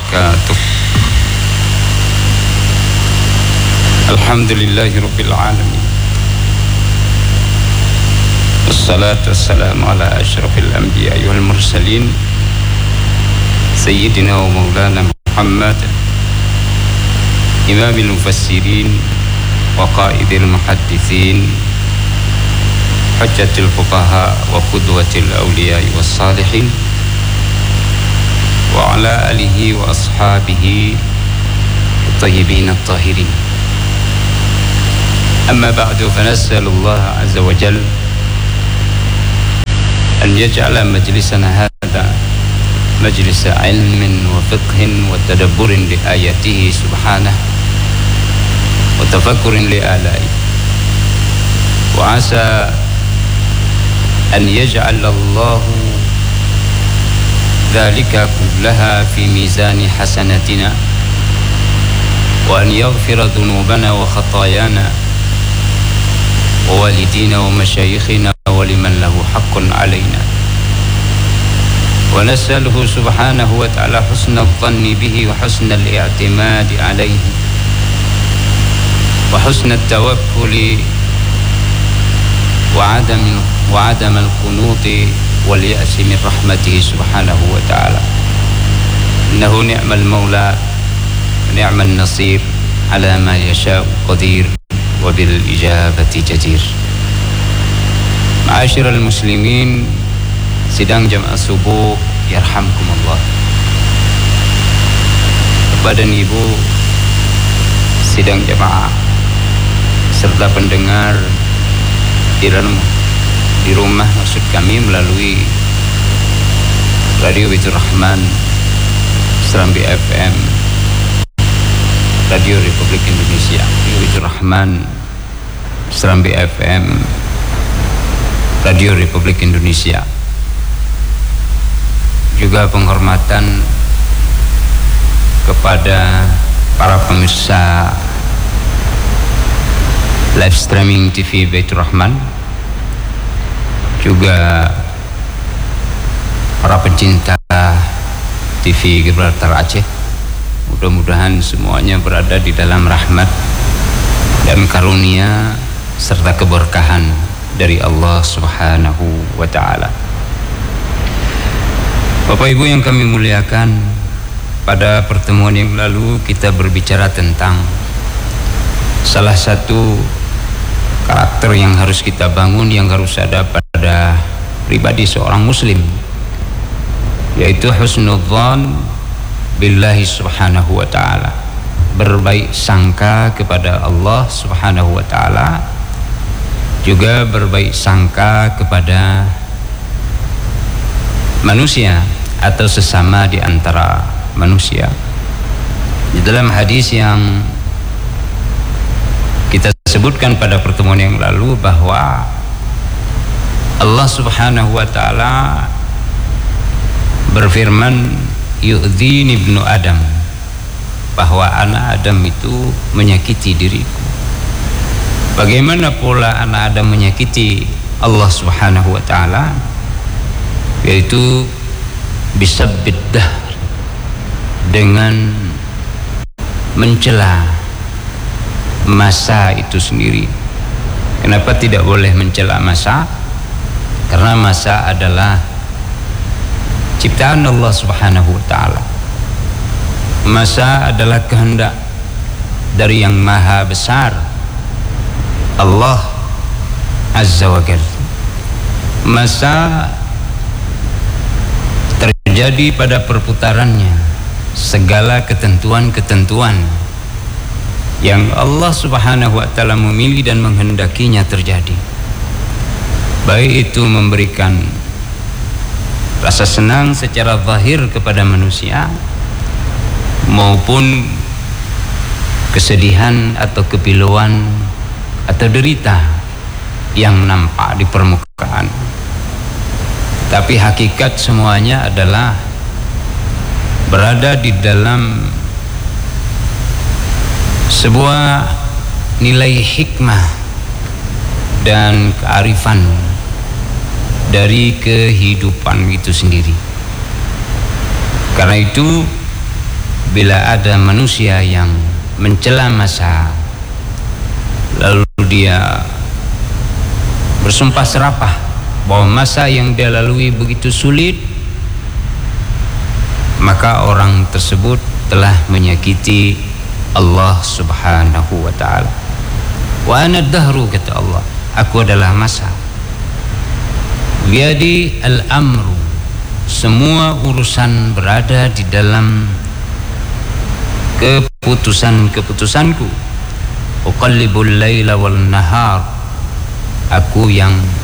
wabarakatuh. Alhamdulillahi rabbil alamin. Wassalatu wassalamu ala asyrafil anbiya'i wal mursalin Sayyidina wa maulana Muhammad Imamil mufassirin wa qaidil muhaddithin Hujjatil fuqaha wa qudwatil awliya'i was salihin wa ala alihi wa ashabihi tayyibin at-tahirin. Amma ba'du, fa nas'alullah azza wa jalla an yaj'ala majlisana hadha majlisa ilmin wa fiqhin wa tadabburin li ayatihi subhanahu wa tafakkurin li alai, wa asa an yaj'ala Allahu dhalika kullaha fi mizani hasanatina wa an yaghfira dhunubana wa khatayana wa walidina wa masyayikhina wa liman lahu haqqun alaina, wa nas'aluhu subhanahu wa ta'ala husnal dhanni bihi wa husnal i'timadi alayhi wa husnat tawakkuli wa adam al-qunuti wal ya'si min rahmatihi subhanahu wa ta'ala. Innahu ni'mal maula wa ni'mal nasir ala ma yasha'u qadir wa bil ijabati jadir. Ma'asyiral muslimin, sidang jamaah subuh yarhamkumullah. Bapak dan Ibu sidang jamaah serta pendengar di rumah maksud kami melalui Radio Baitur Rahman, Serambi FM, Radio Republik Indonesia, Radio Baitur Rahman, Serambi FM, Radio Republik Indonesia. Juga penghormatan kepada para pemirsa live streaming TV Baitur Rahman, juga para pencinta TV Gibraltar Aceh. Mudah-mudahan semuanya berada di dalam rahmat dan karunia serta keberkahan dari Allah Subhanahu wa ta'ala. Bapak Ibu yang kami muliakan, pada pertemuan yang lalu kita berbicara tentang salah satu karakter yang harus kita bangun, yang harus ada pada pribadi seorang muslim, yaitu husnudzan billahi subhanahu wa ta'ala, berbaik sangka kepada Allah subhanahu wa ta'ala, juga berbaik sangka kepada manusia atau sesama di antara manusia. Di dalam hadis yang kita sebutkan pada pertemuan yang lalu bahwa Allah subhanahu wa ta'ala berfirman, yu'dhini ibnu Adam, bahwa anak Adam itu menyakiti diriku. Bagaimana pula anak Adam menyakiti Allah subhanahu wa ta'ala? Yaitu bisabbid dahr, dengan mencela masa itu sendiri. Kenapa tidak boleh mencela masa? Karena masa adalah ciptaan Allah subhanahu wa ta'ala. Masa adalah kehendak dari yang maha besar, Allah azza wa jalla. Masa terjadi pada perputarannya segala ketentuan-ketentuan yang Allah subhanahu wa ta'ala memilih dan menghendakinya terjadi, baik itu memberikan rasa senang secara zahir kepada manusia maupun kesedihan atau kepiluan atau derita yang nampak di permukaan. Tapi hakikat semuanya adalah berada di dalam sebuah nilai hikmah dan kearifan dari kehidupan itu sendiri. Karena itu bila ada manusia yang mencela masa, lalu dia bersumpah serapah bahwa masa yang dia lalui begitu sulit, maka orang tersebut telah menyakiti Allah subhanahu wa ta'ala. Wa ana dahru, kata Allah, aku adalah masa. Biadi al-amru, semua urusan berada di dalam keputusan-keputusanku. Uqallibul laila wal nahar, aku yang